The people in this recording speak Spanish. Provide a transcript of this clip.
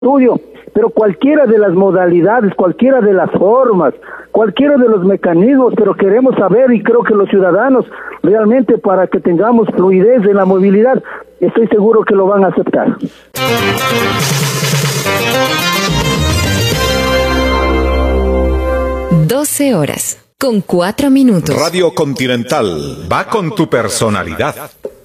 estudio, pero cualquiera de las modalidades, cualquiera de las formas, cualquiera de los mecanismos, pero queremos saber, y creo que los ciudadanos realmente, para que tengamos fluidez en la movilidad, estoy seguro que lo van a aceptar. 12:04 Radio Continental va con tu personalidad.